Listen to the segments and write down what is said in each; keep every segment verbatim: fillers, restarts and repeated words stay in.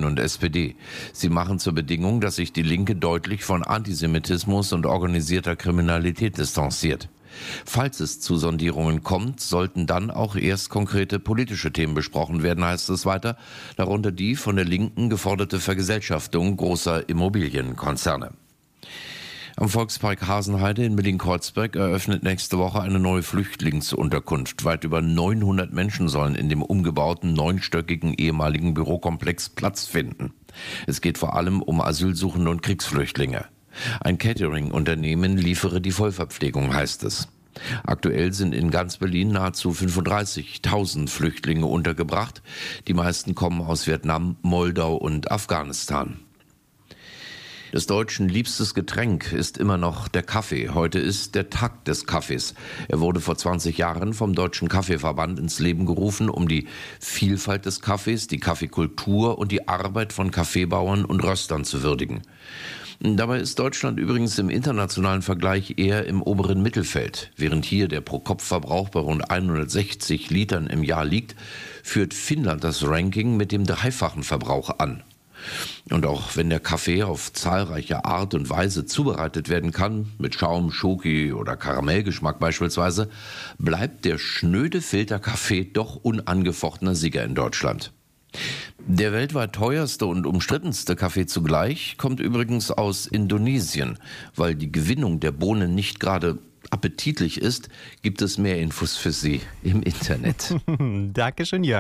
und S P D. Sie machen zur Bedingung, dass sich die Linke deutlich von Antisemitismus und organisierter Kriminalität distanziert. Falls es zu Sondierungen kommt, sollten dann auch erst konkrete politische Themen besprochen werden, heißt es weiter, darunter die von der Linken geforderte Vergesellschaftung großer Immobilienkonzerne. Am Volkspark Hasenheide in Berlin-Kreuzberg eröffnet nächste Woche eine neue Flüchtlingsunterkunft. Weit über neunhundert Menschen sollen in dem umgebauten neunstöckigen ehemaligen Bürokomplex Platz finden. Es geht vor allem um Asylsuchende und Kriegsflüchtlinge. Ein Catering-Unternehmen liefere die Vollverpflegung, heißt es. Aktuell sind in ganz Berlin nahezu fünfunddreißigtausend Flüchtlinge untergebracht. Die meisten kommen aus Vietnam, Moldau und Afghanistan. Des Deutschen liebstes Getränk ist immer noch der Kaffee. Heute ist der Tag des Kaffees. Er wurde vor zwanzig Jahren vom Deutschen Kaffeeverband ins Leben gerufen, um die Vielfalt des Kaffees, die Kaffeekultur und die Arbeit von Kaffeebauern und Röstern zu würdigen. Dabei ist Deutschland übrigens im internationalen Vergleich eher im oberen Mittelfeld. Während hier der Pro-Kopf-Verbrauch bei rund hundertsechzig Litern im Jahr liegt, führt Finnland das Ranking mit dem dreifachen Verbrauch an. Und auch wenn der Kaffee auf zahlreiche Art und Weise zubereitet werden kann, mit Schaum, Schoki oder Karamellgeschmack beispielsweise, bleibt der schnöde Filterkaffee doch unangefochtener Sieger in Deutschland. Der weltweit teuerste und umstrittenste Kaffee zugleich kommt übrigens aus Indonesien. Weil die Gewinnung der Bohnen nicht gerade appetitlich ist, gibt es mehr Infos für Sie im Internet. Dankeschön, Jörg.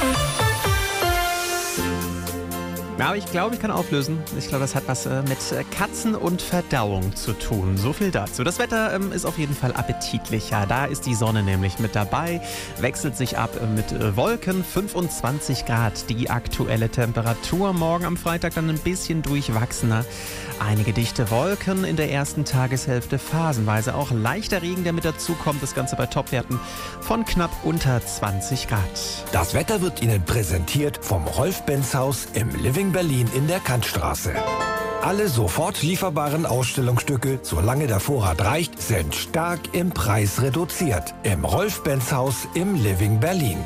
Aber ich glaube, ich kann auflösen. Ich glaube, das hat was äh, mit Katzen und Verdauung zu tun. So viel dazu. Das Wetter ähm, ist auf jeden Fall appetitlicher. Da ist die Sonne nämlich mit dabei. Wechselt sich ab äh, mit äh, Wolken. fünfundzwanzig Grad die aktuelle Temperatur. Morgen am Freitag dann ein bisschen durchwachsener. Einige dichte Wolken in der ersten Tageshälfte. Phasenweise auch leichter Regen, der mit dazu kommt. Das Ganze bei Topwerten von knapp unter zwanzig Grad. Das Wetter wird Ihnen präsentiert vom Rolf-Benz-Haus im Living Berlin in der Kantstraße. Alle sofort lieferbaren Ausstellungsstücke, solange der Vorrat reicht, sind stark im Preis reduziert. Im Rolf-Benz-Haus im Living Berlin.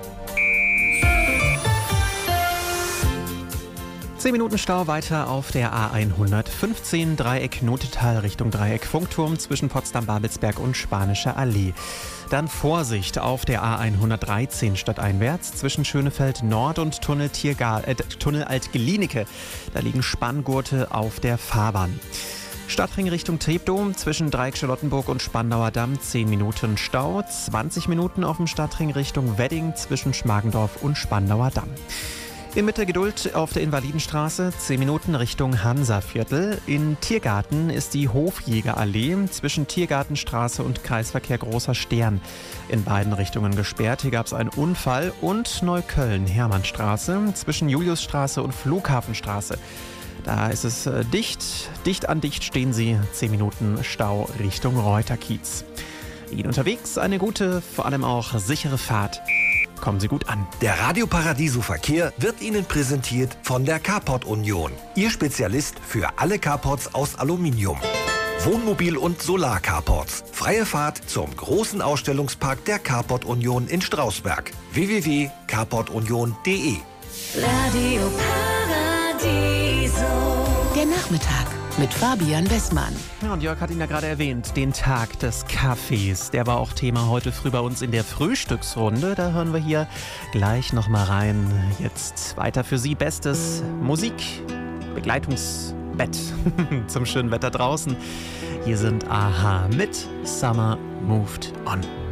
zehn Minuten Stau weiter auf der A hundertfünfzehn, Dreieck Notetal Richtung Dreieck Funkturm zwischen Potsdam-Babelsberg und Spanischer Allee. Dann Vorsicht auf der A hundertdreizehn stadteinwärts zwischen Schönefeld Nord und Tunnel, Tiergar- äh, Tunnel Alt-Glienicke. Da liegen Spanngurte auf der Fahrbahn. Stadtring Richtung Treptow zwischen Dreieck Charlottenburg und Spandauer Damm zehn Minuten Stau, zwanzig Minuten auf dem Stadtring Richtung Wedding zwischen Schmargendorf und Spandauer Damm. In Mitte Geduld auf der Invalidenstraße, zehn Minuten Richtung Hansaviertel. In Tiergarten ist die Hofjägerallee zwischen Tiergartenstraße und Kreisverkehr Großer Stern in beiden Richtungen gesperrt. Hier gab es einen Unfall. Und Neukölln-Hermannstraße zwischen Juliusstraße und Flughafenstraße. Da ist es äh, dicht, dicht an dicht stehen Sie, zehn Minuten Stau Richtung Reuterkiez. Ihnen unterwegs eine gute, vor allem auch sichere Fahrt. Kommen Sie gut an. Der Radio Paradiso Verkehr wird Ihnen präsentiert von der Carport Union. Ihr Spezialist für alle Carports aus Aluminium. Wohnmobil- und Solar-Carports. Freie Fahrt zum großen Ausstellungspark der Carport Union in Strausberg. w w w punkt carport union punkt d e Radio Paradiso. Der Nachmittag mit Fabian Westmann. Ja, und Jörg hat ihn ja gerade erwähnt, den Tag des Kaffees. Der war auch Thema heute früh bei uns in der Frühstücksrunde. Da hören wir hier gleich nochmal rein. Jetzt weiter für Sie Bestes Musik, Begleitungsbett zum schönen Wetter draußen. Hier sind Aha mit Summer Moved On.